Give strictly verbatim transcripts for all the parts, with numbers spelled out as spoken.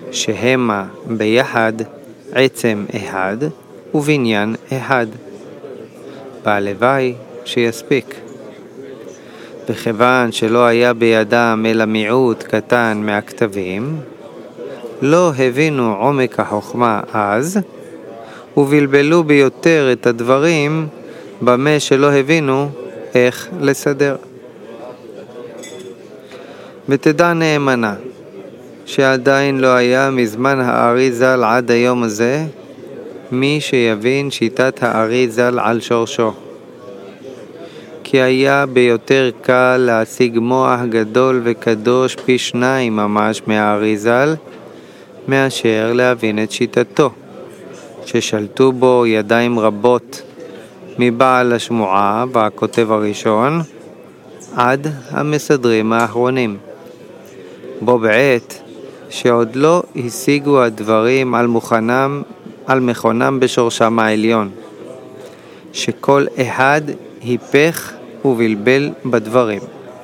שהמה ביחד עצם אחד ובניין אחד. והלוואי שיספיק. וכיוון שלא היה בידם אלא מיעוט קטן מהכתבים, לא הבינו עומק החוכמה אז, ובלבלו ביותר את הדברים במה שלא הבינו איך לסדר. ותדע נאמנה, שעדיין לא היה מזמן הארי ז"ל עד היום הזה, מי שיבין שיטת הארי ז"ל על שורשו. כי היה ביותר קל להשיג מוח גדול וקדוש פי שניים ממש מהארי ז"ל, מאשר להבין את שיטתו, ששלטו בו ידיים רבות, מבעל השמועה והכותב הראשון, עד המסדרים האחרונים. בו בעת שעוד לא השיגו הדברים על מוכנם, על מכונם בשורשם העליון, שכל אחד היפך ובלבל בדברים.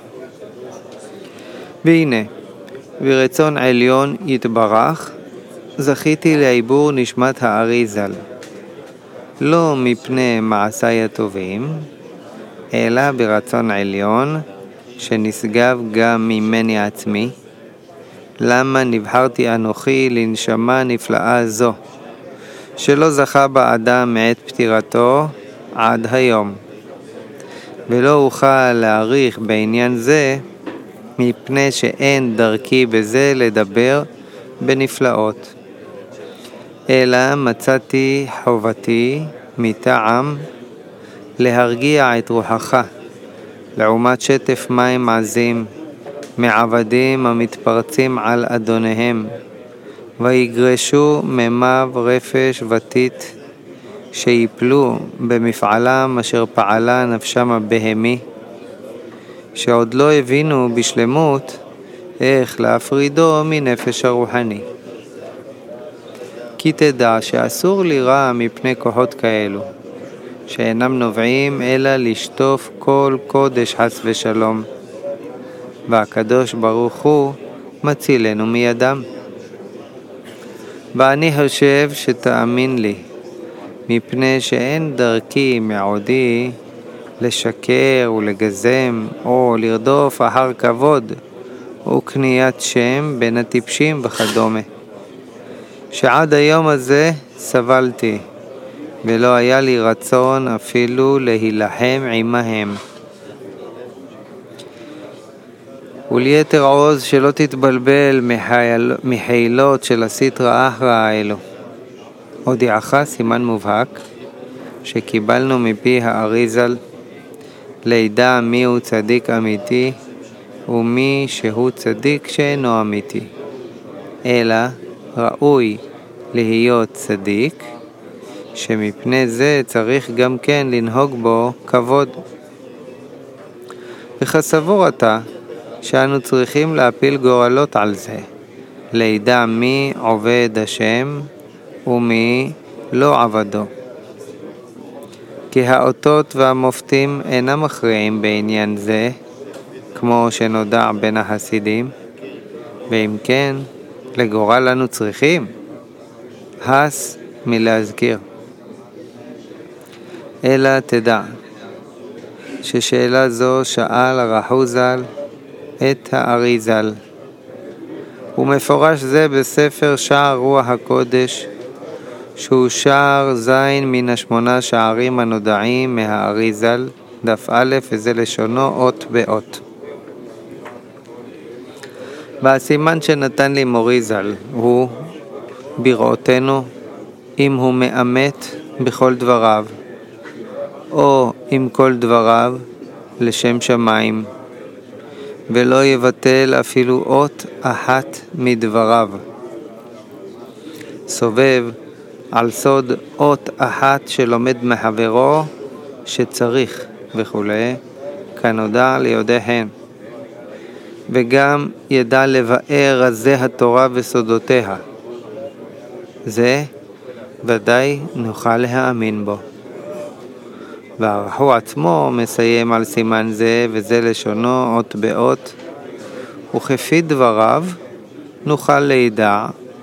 והנה, ברצון עליון יתברך, זכיתי לעיבור נשמת הארי ז"ל, לא מפני מעשיי הטובים, אלא ברצון עליון שנשגב גם ממני עצמי, למה נבחרתי אנוכי לנשמה נפלאה זו, שלא זכה בה אדם מעת פטירתו עד היום, ולא אוכל להעריך בעניין זה, מפני שאין דרכי בזה לדבר בנפלאות. אלא מצאתי חובתי מטעם להרגיע את רוחך, לעומת שטף מים עזים, מעבדים המתפרצים על אדוניהם, ויגרשו ממיו רפש ותית, שיפלו במפעלם אשר פעלה נפשם הבהמי, שעוד לא הבינו בשלמות איך להפרידו מנפש הרוחני. כי תדע שאסור לירא מפני כוחות כאלו, שאינם נובעים אלא לשטוף כל קודש חס ושלום, והקדוש ברוך הוא מצילנו מידם. ואני חושב שתאמין לי, מפני שאין דרכי מעודי לשקר ולגזם או לרדוף אחר כבוד וקניית שם בין הטיפשים וכדומה, שעד היום הזה סבלתי, ולא היה לי רצון אפילו להילחם עמהם. וליתר עוז שלא תתבלבל מחיל, מחילות של הסטרא אחרא האלו. הודיעך סימן מובהק שקיבלנו מפי הארי ז"ל, לידע מי הוא צדיק אמיתי ומי שהוא צדיק שאינו אמיתי, אלא ראוי להיות צדיק, שמפני זה צריך גם כן לנהוג בו כבוד. וכסבור אתה שאנו צריכים להפיל גורלות על זה, לידע מי עובד השם ומי לא עבדו. כי האותות והמופתים אינם מכריעים בעניין זה, כמו שנודע בין החסידים, ואם כן, לגורל לנו צריכים, הס מלהזכיר. אלא תדע, ששאלה זו שאל הרחו ז"ל את הארי ז"ל, ומפורש זה בספר שער רוח הקודש, שהוא שער זין מן השמונה שערים הנודעים מהארי ז"ל, דף א', וזה לשונו אות באות. והסימן שנתן לי מורי ז"ל הוא בראותנו, אם הוא מאמת בכל דבריו, או עם כל דבריו לשם שמיים, ולא יבטל אפילו אות אחת מדבריו. סובב על סוד אות אחת שלומד מחברו שצריך וכו', כנודע ליודעיהן, וגם ידע לבאר רזי התורה וסודותיה. זה ודאי נוכל להאמין בו. והרחו עצמו מסיים על סימן זה, וזה לשונו אות באות, וכפי דבריו נוכל לידע